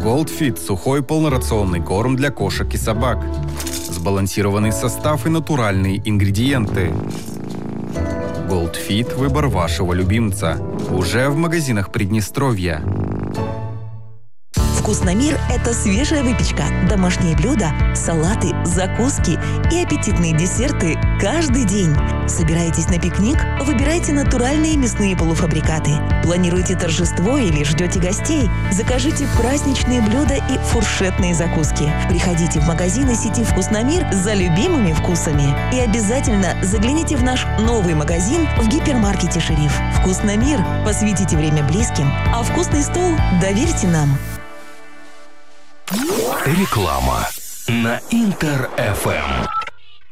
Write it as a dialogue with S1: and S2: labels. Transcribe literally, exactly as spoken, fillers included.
S1: Goldfit – сухой полнорационный корм для кошек и собак. Сбалансированный состав и натуральные ингредиенты. Goldfit – выбор вашего любимца. Уже в магазинах Приднестровья.
S2: Вкусномир – это свежая выпечка, домашние блюда, салаты, закуски и аппетитные десерты каждый день. Собираетесь на пикник? Выбирайте натуральные мясные полуфабрикаты. Планируете торжество или ждете гостей? Закажите праздничные блюда и фуршетные закуски. Приходите в магазины сети «Вкусномир» за любимыми вкусами. И обязательно загляните в наш новый магазин в гипермаркете «Шериф». «Вкусномир» – посвятите время близким, а вкусный стол доверьте нам.
S3: Реклама на Интер эф эм.